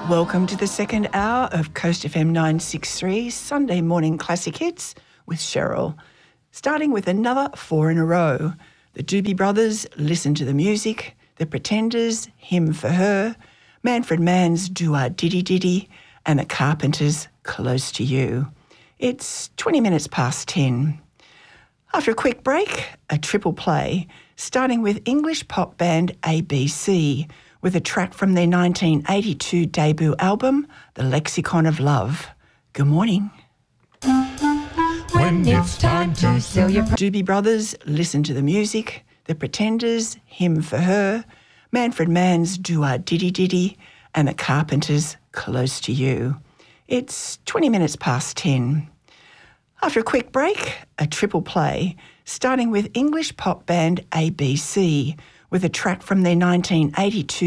Welcome to the second hour of Coast FM 963 Sunday Morning Classic Hits with Cheryl. Starting with another 4 in a row. The Doobie Brothers, Listen to the Music. The Pretenders, Hymn for Her. Manfred Mann's Do-A-Diddy-Diddy. And the Carpenters, Close to You. It's 20 minutes past 10. After a quick break, a triple play, starting with English pop band ABC, with a track from their 1982 debut album, The Lexicon of Love. Good morning. When it's time to sell your... Doobie Brothers, Listen to the Music. The Pretenders, Hymn for Her. Manfred Mann's Do-A-Diddy-Diddy. And the Carpenters, Close to You. It's 20 minutes past 10. After a quick break, a triple play, starting with English pop band ABC, with a track from their 1982